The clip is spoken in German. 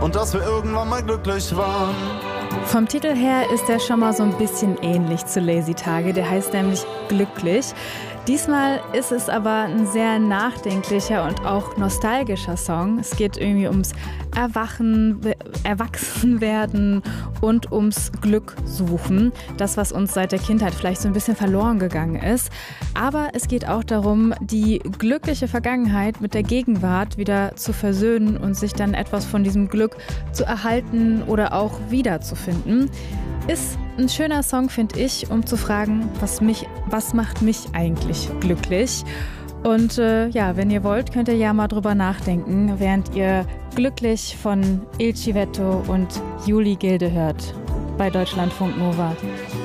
und dass wir irgendwann mal glücklich waren. Vom Titel her ist er schon mal so ein bisschen ähnlich zu Lazy Tage. Der heißt nämlich Glücklich. Diesmal ist es aber ein sehr nachdenklicher und auch nostalgischer Song. Es geht irgendwie ums Erwachen, Erwachsenwerden und ums Glück suchen. Das, was uns seit der Kindheit vielleicht so ein bisschen verloren gegangen ist. Aber es geht auch darum, die glückliche Vergangenheit mit der Gegenwart wieder zu versöhnen und sich dann etwas von diesem Glück zu erhalten oder auch wiederzufinden. Ist ein schöner Song, finde ich, um zu fragen, was macht mich eigentlich glücklich? Und wenn ihr wollt, könnt ihr ja mal drüber nachdenken, während ihr Glücklich von Il Civetto und Juli Gilde hört bei Deutschlandfunk Nova.